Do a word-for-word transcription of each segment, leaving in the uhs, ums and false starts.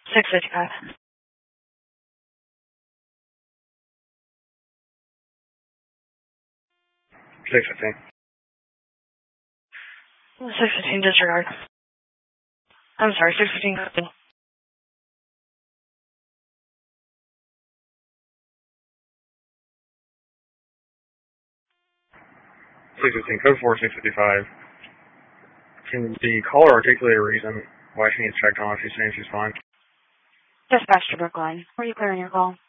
six fifty-five. six fifteen. six fifteen, disregard. I'm sorry, six fifteen. six fifteen, code four, six fifty-five. Can the caller articulate a reason why she needs checked on if she's saying she's fine? Dispatch to Brookline. Were you clearing your call?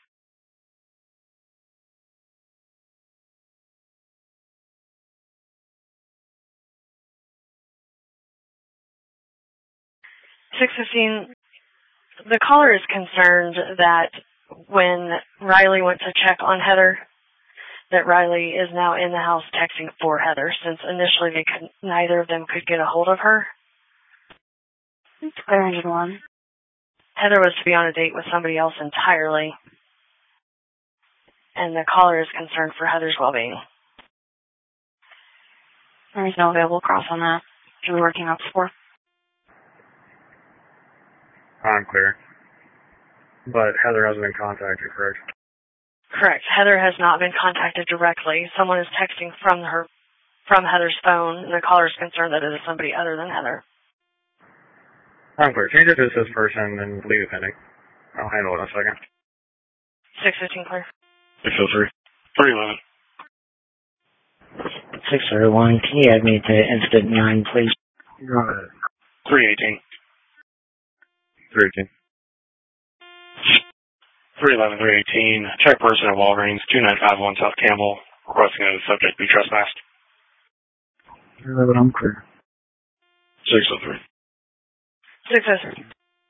six fifteen, the caller is concerned that when Riley went to check on Heather, that Riley is now in the house texting for Heather, since initially they could, neither of them could get a hold of her. It's clear engine one. Heather was to be on a date with somebody else entirely, and the caller is concerned for Heather's well-being. There is no available cross on that. Are we working up for? I'm clear. But Heather hasn't been contacted, correct? Correct. Heather has not been contacted directly. Someone is texting from her, from Heather's phone, and the caller is concerned that it is somebody other than Heather. I'm clear. Change it to this person and leave it pending. I'll handle it in a second. six fifteen clear. six oh three. three eleven. six oh one, can you add me to incident nine, please? three eighteen. three eighteen. three eleven, three eighteen. Check person at Walgreens, two nine five one South Campbell, requesting that the subject be trespassed. I'm clear. six oh three. six oh three.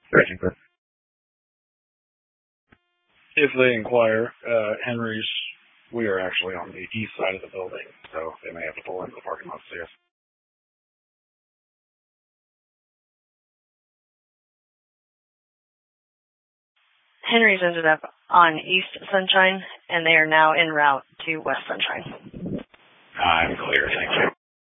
If they inquire, uh, Henry's, we are actually on the east side of the building, so they may have to pull into the parking lot to see us. Henry's ended up on East Sunshine, and they are now en route to West Sunshine. I'm clear, thank you.